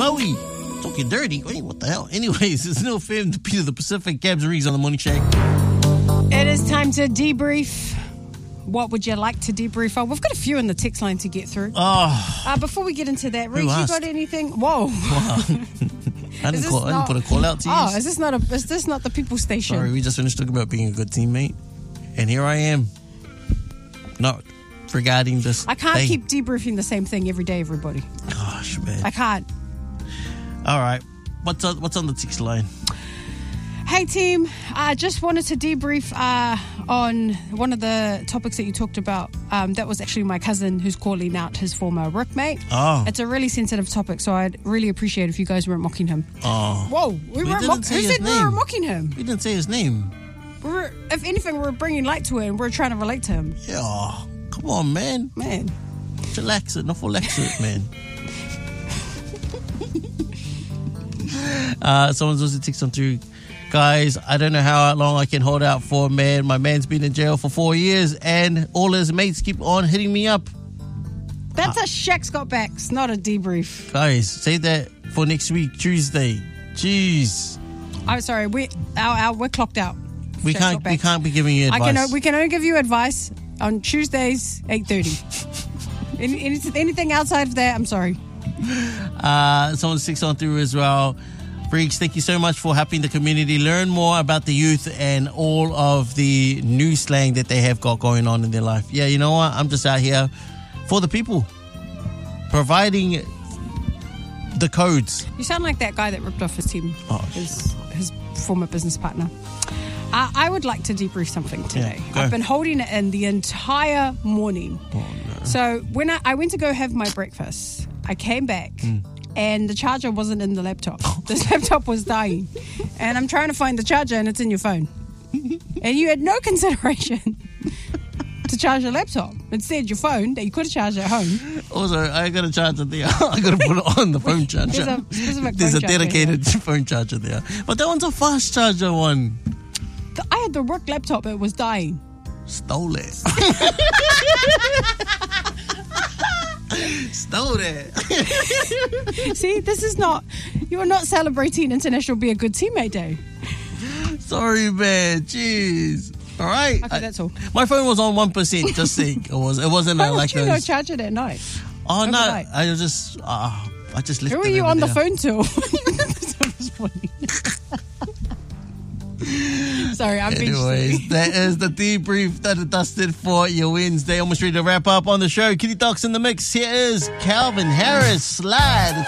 Chloe. Talking dirty. Wait, what the hell? Anyways, it's Neil Fim, the Peter of the Pacific, Gabs Reeves on the Morning Shake. It is time to debrief. What would you like to debrief on? We've got a few in the text line to get through. Before we get into that, Reece, you got anything? Whoa. I didn't put a call out to you. Oh, is this not the people station? Sorry, we just finished talking about being a good teammate. And here I am. Not regarding this. I can't keep debriefing the same thing every day, everybody. Gosh, man. I can't. All right. What's on the text line? Hey, team. I just wanted to debrief on one of the topics that you talked about. That was actually my cousin who's calling out his former workmate. Oh. It's a really sensitive topic, so I'd really appreciate if you guys weren't mocking him. Oh. Whoa. Who said we were mocking him? We didn't say his name. If anything, we're bringing light to it and we're trying to relate to him. Yeah. Come on, man. Relax it. Not relax it, man. Someone's also texted on through. Guys, I don't know how long I can hold out for, man. My man's been in jail for 4 years and all his mates keep on hitting me up. That's a Shaq's got backs, not a debrief. Guys, say that for next week, Tuesday. Jeez. I'm sorry, we're clocked out. We can't be giving you advice. We can only give you advice on Tuesdays, 8:30. Anything outside of that, I'm sorry. Someone sticks on through as well. Freaks, thank you so much for helping the community learn more about the youth and all of the new slang that they have got going on in their life. Yeah, you know what? I'm just out here for the people, providing the codes. You sound like that guy that ripped off his team, his former business partner. I would like to debrief something today. Yeah, I've been holding it in the entire morning. Oh, no. So when I went to go have my breakfast, I came back and the charger wasn't in the laptop. This laptop was dying. And I'm trying to find the charger and it's in your phone. And you had no consideration to charge your laptop. Instead, your phone that you could have charged at home. Also, I got a charger there. I got to put it on the phone charger. There's a specific There's phone a charger dedicated phone charger there. But that one's a fast charger one. I had the work laptop. It was dying. Stole it. Stole it. See, this is not... You are not celebrating International Be a Good Teammate Day. Sorry, man. Jeez. All right. Okay, that's all. My phone was on 1%, just saying. It wasn't Why like would you those... go charge it at night? Oh, overnight? No. I just left it. Who are you on the phone to? Sorry, I'm being Anyways, that is the debrief that is dusted for your Wednesday. Almost ready to wrap up on the show. Kitty Talks in the mix. Here is Calvin Harris, Slide.